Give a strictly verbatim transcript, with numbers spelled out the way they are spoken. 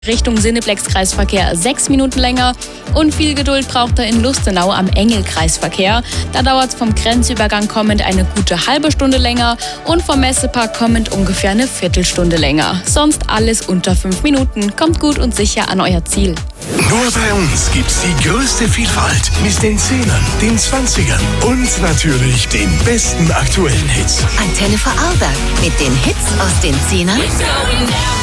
Richtung Cineplex-Kreisverkehr sechs Minuten länger und viel Geduld braucht er in Lustenau am Engel-Kreisverkehr. Da dauert es vom Grenzübergang kommend eine gute halbe Stunde länger und vom Messepark kommend ungefähr eine Viertelstunde länger. Sonst alles unter fünf Minuten. Kommt gut und sicher an euer Ziel. Nur bei uns gibt's die größte Vielfalt mit den Zehnern, den Zwanzigern und natürlich den besten aktuellen Hits. Antenne Vorarlberg mit den Hits aus den Zehnern